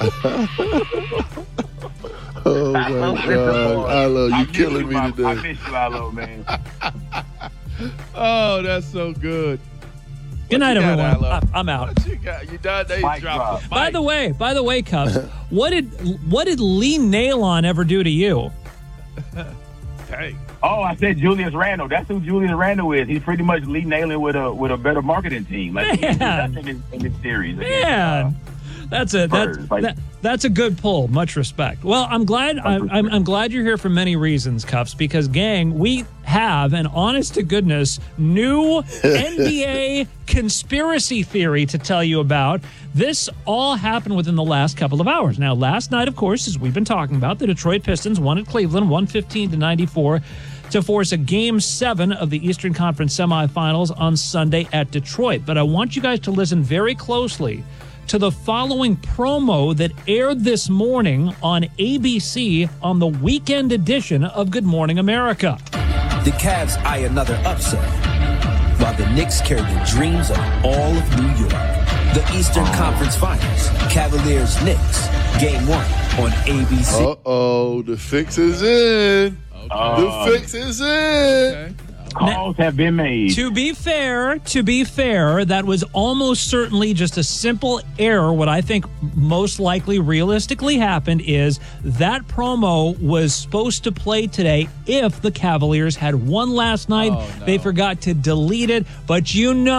Oh, my God. Ilo, you're killing me today. I miss you, Ilo, man. Oh, that's so good. Good night, got, everyone. Ilo? I'm out. What you got? You done? They Mic dropped drop. the By mic. the way, Cubs, what did Lee Nailon ever do to you? Hey. Oh, I said Julius Randle. That's who Julius Randle is. He's pretty much Lee Nailon with a better marketing team. Like, he's nothing in this series. Man, that's a good pull. Much respect. Well, I'm glad I'm glad you're here for many reasons, Cuffs, because gang, we have an honest to goodness new NBA conspiracy theory to tell you about. This all happened within the last couple of hours. Now, last night, of course, as we've been talking about, the Detroit Pistons won at Cleveland 115-94 to force a Game 7 of the Eastern Conference semifinals on Sunday at Detroit. But I want you guys to listen very closely to the following promo that aired this morning on ABC on the weekend edition of Good Morning America. The Cavs eye another upset, while the Knicks carry the dreams of all of New York. The Eastern Conference Finals, Cavaliers-Knicks, Game 1 on ABC. Uh-oh, the fix is in. The fix is in. Okay. Calls have been made. To be fair, that was almost certainly just a simple error. What I think most likely realistically happened is that promo was supposed to play today if the Cavaliers had won last night. Oh, no. They forgot to delete it, but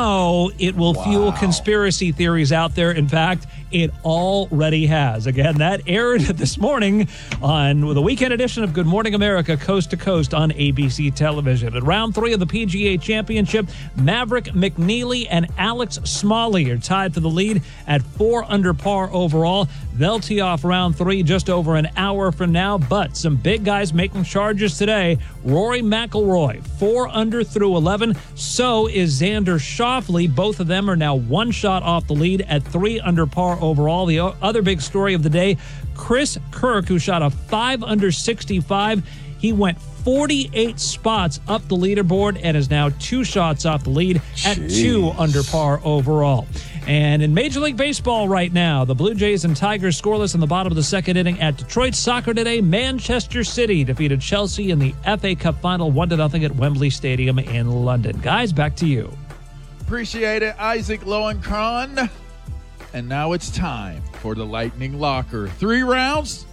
it will fuel conspiracy theories out there. In fact, it already has. Again, that aired this morning on the weekend edition of Good Morning America, coast to coast on ABC television. At round 3 of the PGA Championship, Maverick McNeely and Alex Smalley are tied for the lead at 4 under par overall. They'll tee off round 3 just over an hour from now, but some big guys making charges today. Rory McIlroy, 4 under through 11. So is Xander Schauffele. Both of them are now 1 shot off the lead at 3 under par overall. The other big story of the day, Chris Kirk, who shot a 5 under 65. He went 48 spots up the leaderboard and is now 2 shots off the lead at 2 under par overall. And in Major League Baseball right now, the Blue Jays and Tigers scoreless in the bottom of the second inning at Detroit. Soccer today, Manchester City defeated Chelsea in the FA Cup final 1-0 at Wembley Stadium in London. Guys, back to you. Appreciate it, Isaac Lowenkron. And now it's time for the Lightning Locker. 3 rounds,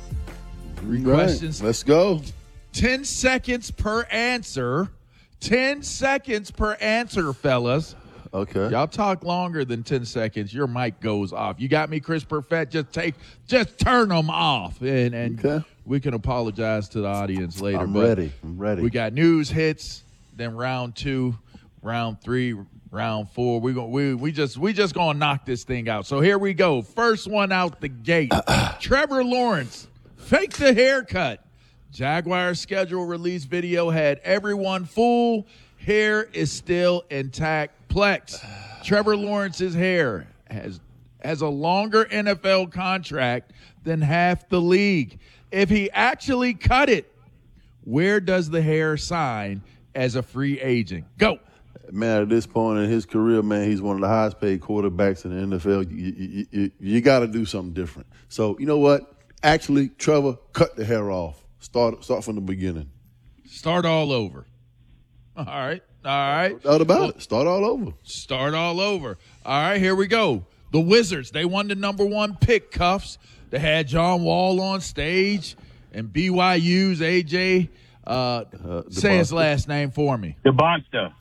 3 questions. Let's go. 10 seconds per answer. 10 seconds per answer, fellas. Okay. Y'all talk longer than 10 seconds, your mic goes off. You got me, Chris Perfett? Just turn them off. And Okay. we can apologize to the audience later. I'm but ready. We got news hits, then round 2, round 3, round 4. We just gonna knock this thing out. So here we go. First one out the gate. Trevor Lawrence, fake the haircut. Jaguars schedule release video had everyone fooled. Hair is still intact. Plex. Trevor Lawrence's hair has a longer NFL contract than half the league. If he actually cut it, where does the hair sign as a free agent? Go. Man, at this point in his career, man, he's one of the highest paid quarterbacks in the NFL. You got to do something different. So, you know what? Actually, Trevor, cut the hair off. Start from the beginning. Start all over. All right. No doubt about it. Start all over. Start all over. All right, here we go. The Wizards, they won the number 1 pick, Cuffs. They had John Wall on stage and BYU's AJ. Say his last name for me. DeBonsta.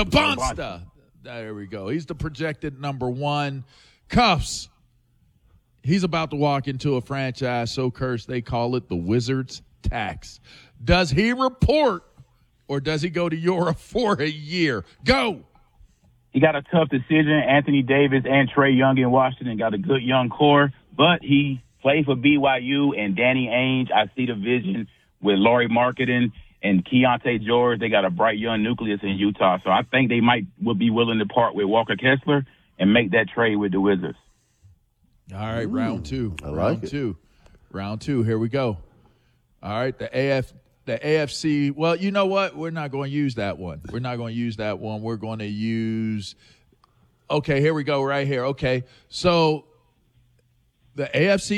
There we go. He's the projected number 1. Cuffs. He's about to walk into a franchise so cursed they call it the Wizards tax. Does he report or does he go to Europe for a year? Go. He got a tough decision. Anthony Davis and Trae Young in Washington got a good young core, but he played for BYU and Danny Ainge. I see the vision with Laurie Marketing and Keontae George. They got a bright young nucleus in Utah, so I think they would be willing to part with Walker Kessler and make that trade with the Wizards. All right, round 2. I like it. Round 2. Here we go. All right, the AFC. Well, you know what? We're not going to use that one. We're going to use. Okay, here we go. Right here. Okay, so the AFC